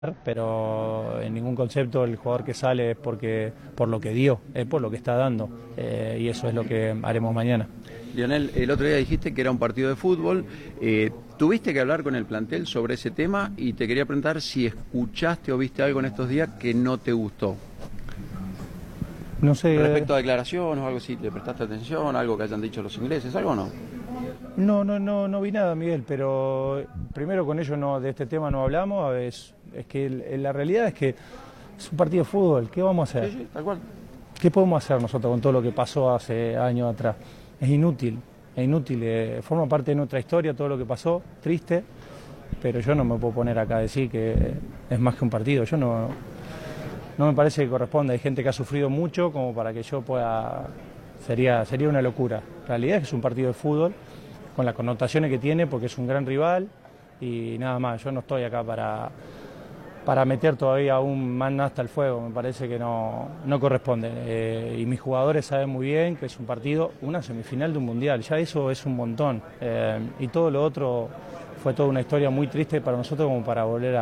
pero en ningún concepto el jugador que sale es por lo que dio, es por lo que está dando, y eso es lo que haremos mañana. Lionel, el otro día dijiste que era un partido de fútbol, tuviste que hablar con el plantel sobre ese tema y te quería preguntar si escuchaste o viste algo en estos días que no te gustó. No sé. Respecto a declaraciones o algo así, ¿le prestaste atención? ¿Algo que hayan dicho los ingleses? ¿Algo o no? No vi nada, Miguel, pero primero con ellos de este tema no hablamos. Es que la realidad es que es un partido de fútbol. ¿Qué vamos a hacer? Sí, tal cual. ¿Qué podemos hacer nosotros con todo lo que pasó hace años atrás? Es inútil, forma parte de nuestra historia todo lo que pasó, triste, pero yo no me puedo poner acá a decir que es más que un partido. Yo no me parece que corresponde. Hay gente que ha sufrido mucho como para que yo pueda... Sería una locura. La realidad es que es un partido de fútbol con las connotaciones que tiene porque es un gran rival y nada más. Yo no estoy acá para meter todavía aún más hasta el fuego. Me parece que no corresponde. Y mis jugadores saben muy bien que es un partido, una semifinal de un mundial. Ya eso es un montón. Y todo lo otro fue toda una historia muy triste para nosotros como para volver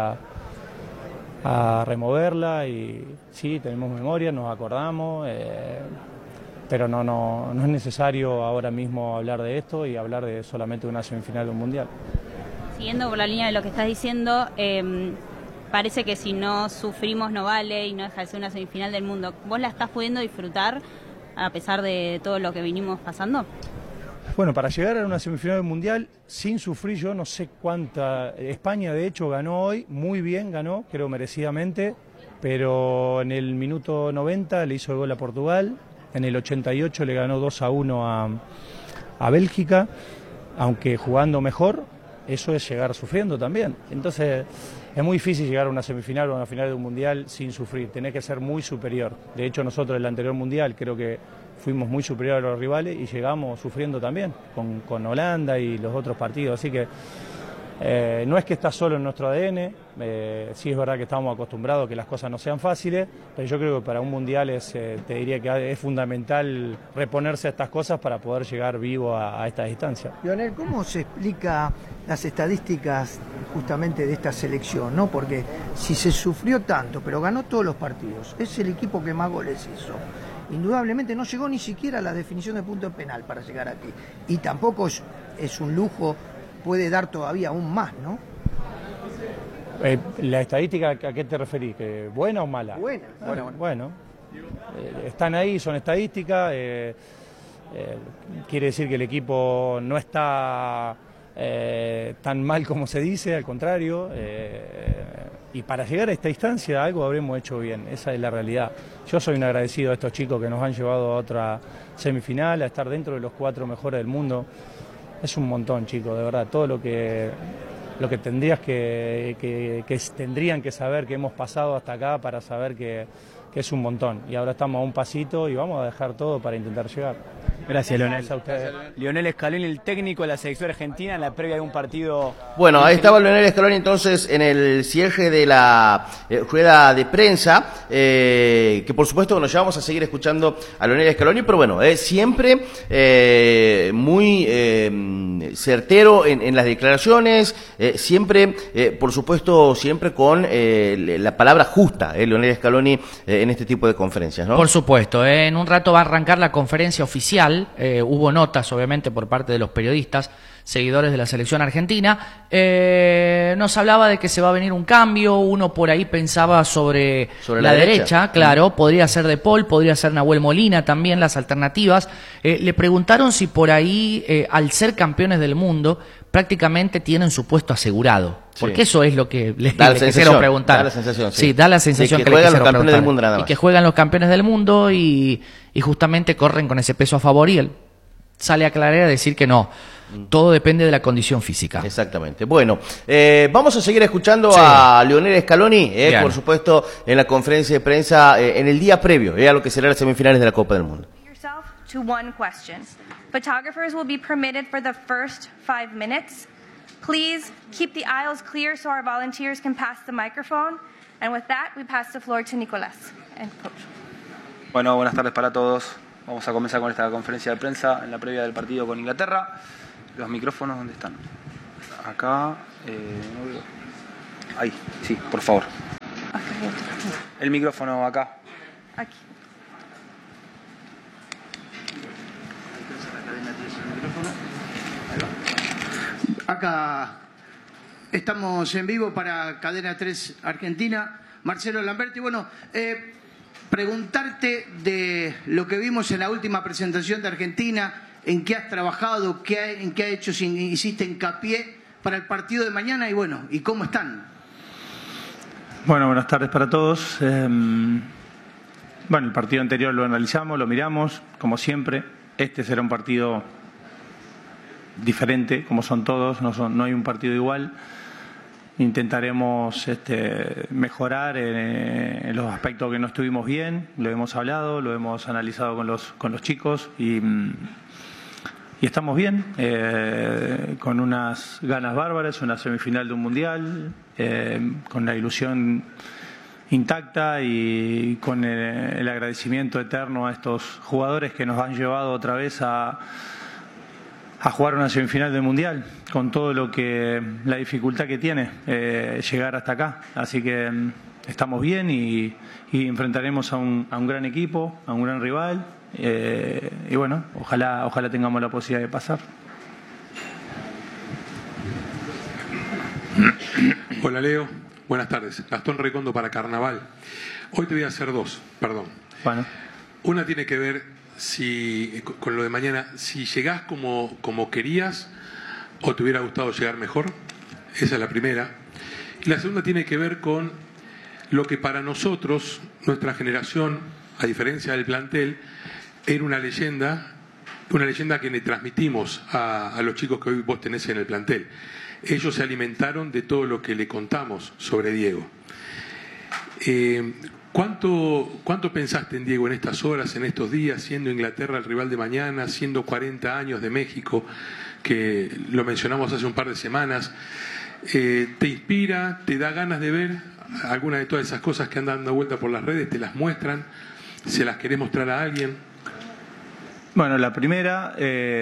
a removerla. Y sí, tenemos memoria, nos acordamos. Pero no es necesario ahora mismo hablar de esto y hablar de solamente una semifinal de un mundial. Siguiendo por la línea de lo que estás diciendo, parece que si no sufrimos no vale y no deja de ser una semifinal del mundo. ¿Vos la estás pudiendo disfrutar a pesar de todo lo que vinimos pasando? Bueno, para llegar a una semifinal del mundial sin sufrir yo no sé cuánta... España de hecho ganó hoy, muy bien ganó, creo merecidamente, pero en el minuto 90 le hizo el gol a Portugal. En el 88 le ganó 2-1 a Bélgica, aunque jugando mejor, eso es llegar sufriendo también. Entonces es muy difícil llegar a una semifinal o a una final de un mundial sin sufrir, tenés que ser muy superior. De hecho nosotros en el anterior mundial creo que fuimos muy superiores a los rivales y llegamos sufriendo también, con Holanda y los otros partidos, así que no es que está solo en nuestro ADN, sí es verdad que estamos acostumbrados a que las cosas no sean fáciles, pero yo creo que para un mundial te diría que es fundamental reponerse a estas cosas para poder llegar vivo a esta distancia. Lionel, ¿cómo se explica las estadísticas justamente de esta selección, ¿no? Porque si se sufrió tanto, pero ganó todos los partidos, es el equipo que más goles hizo. Indudablemente no llegó ni siquiera a la definición de punto penal para llegar aquí. Y tampoco es un lujo, puede dar todavía aún más, ¿no? ¿La estadística a qué te referís? ¿Que buena o mala? Buena. Bueno, están ahí, son estadísticas, quiere decir que el equipo no está tan mal como se dice, al contrario, y para llegar a esta instancia algo habremos hecho bien, esa es la realidad. Yo soy un agradecido a estos chicos que nos han llevado a otra semifinal, a estar dentro de los 4 mejores del mundo. Es un montón, chicos, de verdad, todo lo que tendrían que saber que hemos pasado hasta acá para saber que es un montón. Y ahora estamos a un pasito y vamos a dejar todo para intentar llegar. Gracias, Lionel. Gracias a ustedes. Lionel Scaloni, el técnico de la selección argentina, en la previa de un partido... Bueno, ahí estaba Lionel Scaloni entonces en el cierre de la rueda de prensa, que por supuesto nos llevamos a seguir escuchando a Lionel Scaloni, pero bueno, siempre muy certero en las declaraciones, siempre, por supuesto, siempre con la palabra justa, Lionel Scaloni en este tipo de conferencias, ¿no? Por supuesto, en un rato va a arrancar la conferencia oficial. Hubo notas obviamente por parte de los periodistas seguidores de la selección argentina. Nos hablaba de que se va a venir un cambio, uno por ahí pensaba sobre la derecha, claro, podría ser De Paul, podría ser Nahuel Molina también, las alternativas. Le preguntaron si por ahí, al ser campeones del mundo, prácticamente tienen su puesto asegurado. Sí. Porque eso es lo que le quisieron preguntar. Da la sensación, sí, da la sensación de que juegan los campeones del mundo nada más. Y que juegan los campeones del mundo y justamente corren con ese peso a favor y él sale a aclarar a decir que no. Todo depende de la condición física. Exactamente. Bueno, vamos a seguir escuchando a Lionel Scaloni, por supuesto, en la conferencia de prensa en el día previo a lo que serán las semifinales de la Copa del Mundo. To one question. Photographers will be permitted for the first 5 minutes. Please keep the aisles clear so our volunteers can pass the microphone. And with that, we pass the floor to Nicolás. And coach. Bueno, buenas tardes para todos. Vamos a comenzar con esta conferencia de prensa en la previa del partido con Inglaterra. Los micrófonos, ¿dónde están? Acá. Ahí, sí, por favor. El micrófono acá. Aquí. Acá estamos en vivo para Cadena 3 Argentina. Marcelo Lamberti, bueno, preguntarte de lo que vimos en la última presentación de Argentina, en qué has trabajado, en qué ha hecho, si hiciste hincapié para el partido de mañana y bueno, y cómo están. Bueno, buenas tardes para todos. Bueno, el partido anterior lo analizamos, lo miramos, como siempre. Este será un partido diferente, como son todos, no hay un partido igual. Intentaremos mejorar en los aspectos que no estuvimos bien, lo hemos hablado, lo hemos analizado con los chicos y estamos bien, con unas ganas bárbaras, una semifinal de un mundial, con la ilusión intacta y con el agradecimiento eterno a estos jugadores que nos han llevado otra vez a jugar una semifinal del Mundial, con todo la dificultad que tiene llegar hasta acá. Así que estamos bien y enfrentaremos a un gran equipo, a un gran rival, y bueno, ojalá tengamos la posibilidad de pasar. Hola Leo, buenas tardes. Gastón Recondo para Carnaval. Hoy te voy a hacer dos, perdón. Bueno. Una tiene que ver con lo de mañana, si llegás como querías o te hubiera gustado llegar mejor. Esa es la primera. Y la segunda tiene que ver con lo que para nosotros, nuestra generación, a diferencia del plantel, era una leyenda que le transmitimos a los chicos que hoy vos tenés en el plantel. Ellos se alimentaron de todo lo que le contamos sobre Diego. ¿Cuánto pensaste en Diego en estas horas, en estos días, siendo Inglaterra el rival de mañana, siendo 40 años de México, que lo mencionamos hace un par de semanas? ¿Te inspira, te da ganas de ver alguna de todas esas cosas que andan dando vuelta por las redes? ¿Te las muestran? ¿Se las querés mostrar a alguien? Bueno, la primera,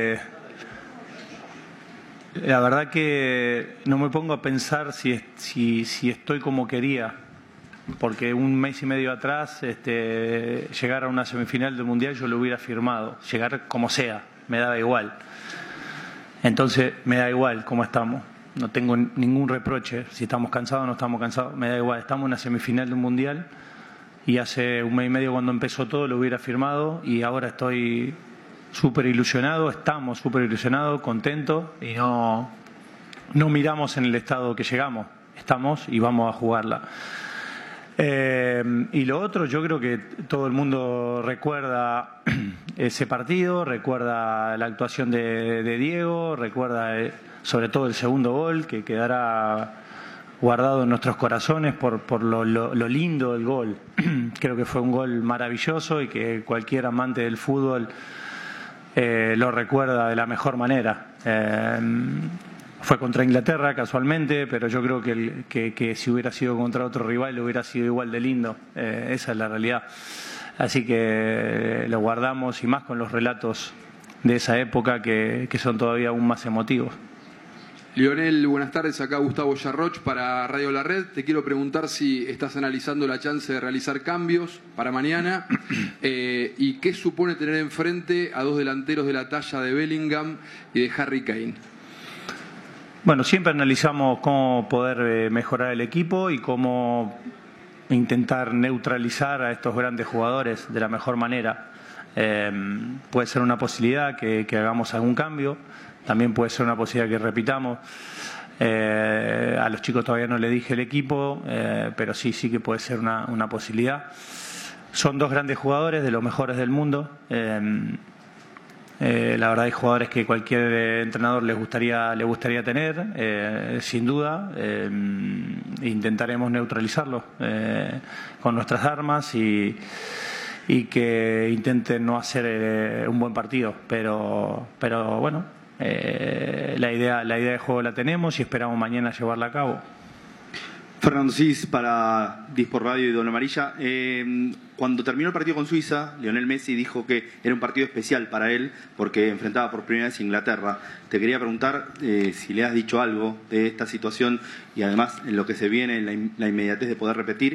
la verdad que no me pongo a pensar si estoy como quería, porque un mes y medio atrás llegar a una semifinal del Mundial yo lo hubiera firmado, llegar como sea, me daba igual. Entonces me da igual cómo estamos, no tengo ningún reproche, si estamos cansados o no estamos cansados, me da igual, estamos en una semifinal del Mundial y hace un mes y medio cuando empezó todo lo hubiera firmado y ahora estoy súper ilusionado, estamos súper ilusionados, contentos y no miramos en el estado que llegamos, estamos y vamos a jugarla. Y lo otro, yo creo que todo el mundo recuerda ese partido, recuerda la actuación de Diego, recuerda sobre todo el segundo gol que quedará guardado en nuestros corazones por lo lindo del gol. Creo que fue un gol maravilloso y que cualquier amante del fútbol lo recuerda de la mejor manera. Fue contra Inglaterra casualmente, pero yo creo que si hubiera sido contra otro rival hubiera sido igual de lindo. Esa es la realidad. Así que lo guardamos y más con los relatos de esa época que son todavía aún más emotivos. Lionel, buenas tardes. Acá Gustavo Yarroch para Radio La Red. Te quiero preguntar si estás analizando la chance de realizar cambios para mañana y qué supone tener enfrente a dos delanteros de la talla de Bellingham y de Harry Kane. Bueno, siempre analizamos cómo poder mejorar el equipo y cómo intentar neutralizar a estos grandes jugadores de la mejor manera. Puede ser una posibilidad que hagamos algún cambio, también puede ser una posibilidad que repitamos. A los chicos todavía no le dije el equipo, pero sí que puede ser una posibilidad. Son dos grandes jugadores, de los mejores del mundo. La verdad hay jugadores que cualquier entrenador le gustaría tener, sin duda. Intentaremos neutralizarlos con nuestras armas y que intenten no hacer un buen partido, pero bueno, la idea de juego la tenemos y esperamos mañana llevarla a cabo. Fernando Cis para Dispor Radio y Doble Amarilla. Cuando terminó el partido con Suiza, Lionel Messi dijo que era un partido especial para él porque enfrentaba por primera vez a Inglaterra. Te quería preguntar si le has dicho algo de esta situación y además en lo que se viene, en la inmediatez de poder repetir